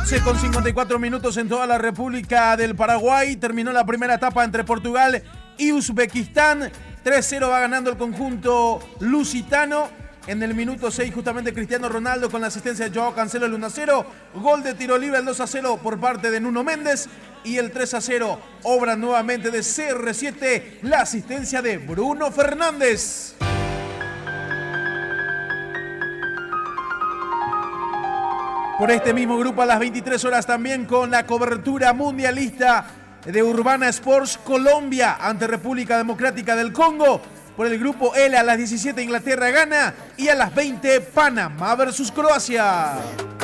11:54 en toda la República del Paraguay. Terminó la primera etapa entre Portugal y Uzbekistán. 3-0 va ganando el conjunto lusitano. En el minuto 6 justamente Cristiano Ronaldo con la asistencia de Joao Cancelo, el 1-0. Gol de tiro libre, el 2-0 por parte de Nuno Méndez. Y el 3-0, obra nuevamente de CR7, la asistencia de Bruno Fernández. Por este mismo grupo a las 23 horas también con la cobertura mundialista de Urbana Sports Colombia ante República Democrática del Congo. Por el grupo L a las 17 Inglaterra gana y a las 20 Panamá versus Croacia.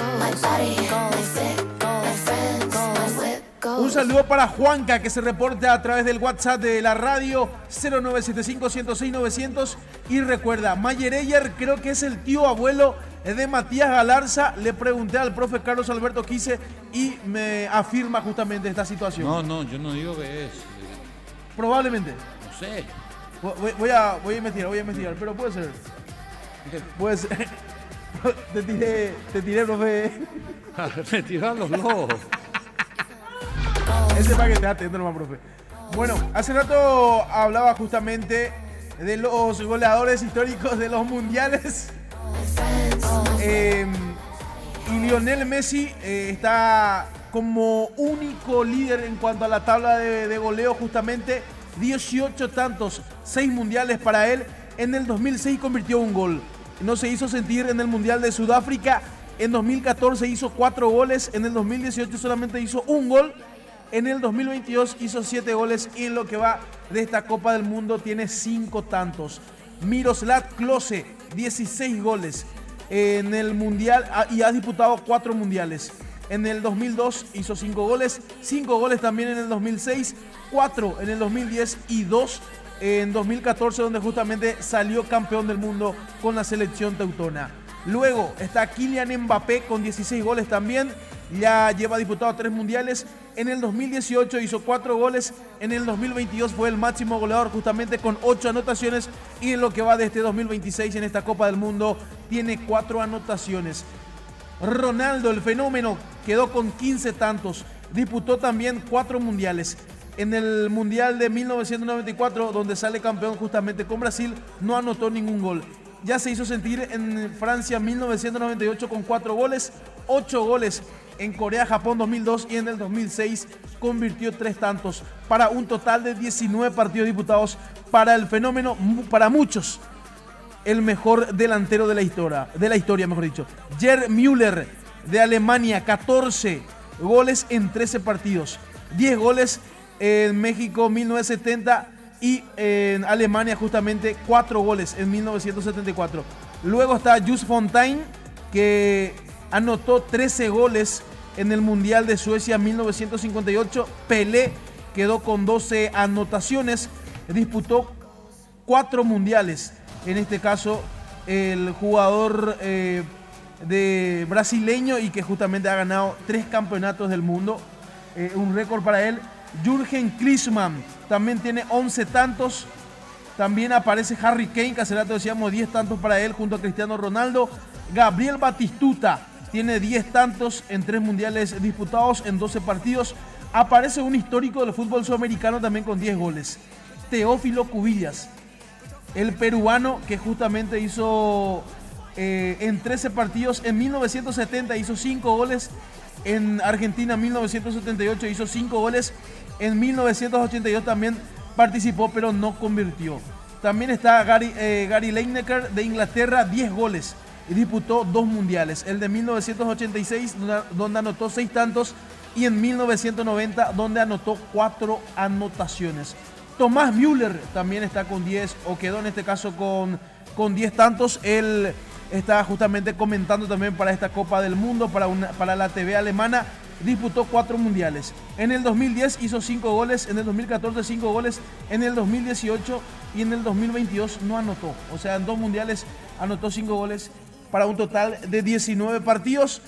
Un saludo para Juanca que se reporta a través del WhatsApp de la radio 0975-106-900 y recuerda, Mayer Eyer creo que es el tío abuelo de Matías Galarza. Le pregunté al profe Carlos Alberto Quise y me afirma justamente esta situación. No, yo no digo que es. Probablemente. No sé. Voy a investigar, pero puede ser. Puede ser. Te tiré, profe. Me tiraron los lobos. Ese para que te atento nomás, profe. Bueno, hace rato hablaba justamente de los goleadores históricos de los mundiales. Y Lionel Messi está como único líder en cuanto a la tabla de goleo, justamente 18 tantos, 6 mundiales para él. En el 2006 convirtió un gol. No se hizo sentir en el Mundial de Sudáfrica. En 2014 hizo 4 goles. En el 2018 solamente hizo un gol. En el 2022 hizo 7 goles y en lo que va de esta Copa del Mundo tiene 5 tantos. Miroslav Klose, 16 goles en el Mundial y ha disputado 4 mundiales. En el 2002 hizo 5 goles, 5 goles también en el 2006, 4 en el 2010 y 2 en 2014 donde justamente salió campeón del mundo con la selección teutona. Luego está Kylian Mbappé con 16 goles también, ya lleva disputado 3 mundiales. En el 2018 hizo 4 goles, en el 2022 fue el máximo goleador justamente con 8 anotaciones y en lo que va de este 2026 en esta Copa del Mundo tiene 4 anotaciones. Ronaldo, el fenómeno, quedó con 15 tantos, disputó también 4 mundiales. En el Mundial de 1994, donde sale campeón justamente con Brasil, no anotó ningún gol. Ya se hizo sentir en Francia 1998 con 4 goles, 8 goles en Corea-Japón 2002 y en el 2006 convirtió 3 tantos para un total de 19 partidos disputados para el fenómeno, para muchos el mejor delantero de la historia, mejor dicho. Gerd Müller de Alemania, 14 goles en 13 partidos, 10 goles en México 1970 y en Alemania justamente 4 goles en 1974. Luego está Just Fontaine que anotó 13 goles en el Mundial de Suecia 1958. Pelé quedó con 12 anotaciones, disputó 4 mundiales. En este caso, el jugador de brasileño y que justamente ha ganado 3 campeonatos del mundo, un récord para él. Jürgen Klinsmann también tiene 11 tantos. También aparece Harry Kane, que hace rato decíamos 10 tantos para él junto a Cristiano Ronaldo. Gabriel Batistuta tiene 10 tantos en 3 mundiales disputados en 12 partidos. Aparece un histórico del fútbol sudamericano también con 10 goles. Teófilo Cubillas, el peruano que justamente hizo en 13 partidos. En 1970 hizo 5 goles. En Argentina 1978 hizo 5 goles. En 1982 también participó pero no convirtió. También está Gary Lineker de Inglaterra, 10 goles. Y disputó 2 mundiales, el de 1986 donde anotó 6 tantos y en 1990 donde anotó 4 anotaciones. Tomás Müller también está con 10 o quedó en este caso con 10 tantos. Él está justamente comentando también para esta Copa del Mundo, para la TV alemana. Disputó 4 mundiales. En el 2010 hizo 5 goles, en el 2014 5 goles, en el 2018 y en el 2022 no anotó. O sea, en 2 mundiales anotó 5 goles para un total de 19 partidos.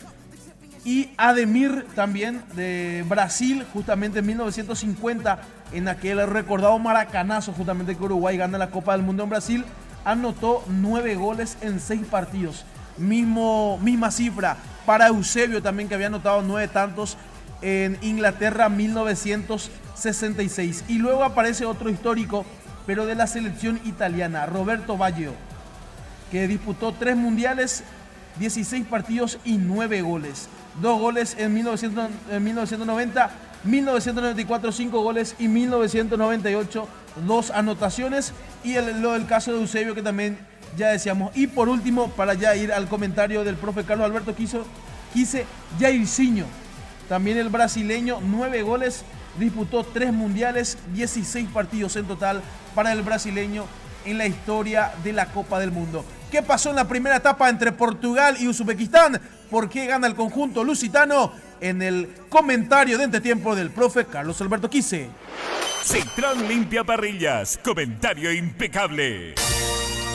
Y Ademir también de Brasil, justamente en 1950, en aquel recordado maracanazo, justamente que Uruguay gana la Copa del Mundo en Brasil, anotó 9 goles en 6 partidos. Misma cifra para Eusebio también, que había anotado 9 tantos en Inglaterra 1966. Y luego aparece otro histórico, pero de la selección italiana, Roberto Baggio, que disputó 3 mundiales, 16 partidos y 9 goles. 2 goles en 1990, 1994 5 goles y 1998 2 anotaciones. Y lo del caso de Eusebio, que también ya decíamos. Y por último, para ya ir al comentario del profe Carlos Alberto Quise, Jairzinho, también el brasileño, 9 goles, disputó 3 mundiales, 16 partidos en total para el brasileño en la historia de la Copa del Mundo. ¿Qué pasó en la primera etapa entre Portugal y Uzbekistán? ¿Por qué gana el conjunto lusitano? En el comentario de entretiempo del profe Carlos Alberto Quise. Central Limpia Parrillas, comentario impecable.